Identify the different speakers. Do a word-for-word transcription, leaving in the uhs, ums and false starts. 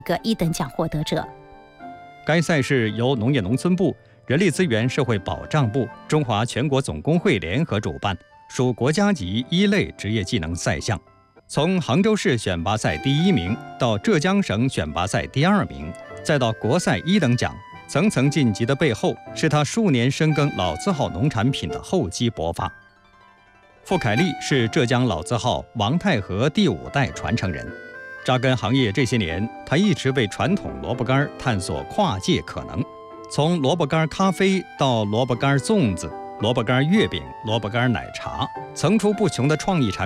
Speaker 1: 个一等奖获得者。
Speaker 2: 该赛事由农业农村部、人力资源社会保障部、中华全国总工会联合主办，属国家级一类职业技能赛项。从杭州市选拔赛第一名到浙江省选拔赛第二名，再到国赛一等奖，层层晋级的背后，是他数年深耕老字号农产品的厚积薄发。傅凯丽是浙江老字号王太和第五代传承人。扎根行业这些年，他一直为传统萝卜干探索跨界可能，从萝卜干咖啡到萝卜干粽子、萝卜干月饼、萝卜干奶茶，层出不穷的创意产